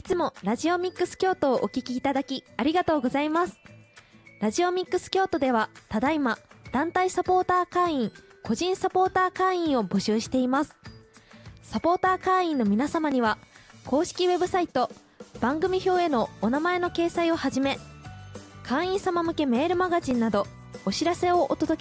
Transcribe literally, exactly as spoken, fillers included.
つもラジオミックス京都をお聞きいただきありがとうございます。ラジオミックス京都ではただいま団体サポーター会員、個人サポーター会員を募集しています。サポーター会員の皆様には公式ウェブサイト、番組表へのお名前の掲載をはじめ、会員様向けメールマガジンなどお知らせをお届け